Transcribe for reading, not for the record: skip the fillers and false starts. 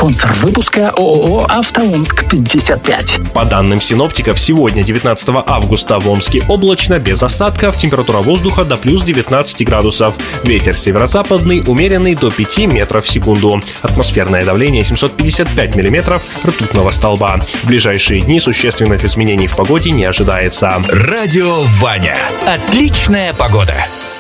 Спонсор выпуска ООО «АвтоОмск-55». По данным синоптиков, сегодня, 19 августа, в Омске облачно, без осадков, температура воздуха до плюс 19 градусов. Ветер северо-западный, умеренный до 5 метров в секунду. Атмосферное давление 755 миллиметров ртутного столба. В ближайшие дни существенных изменений в погоде не ожидается. Радио Ваня. Отличная погода.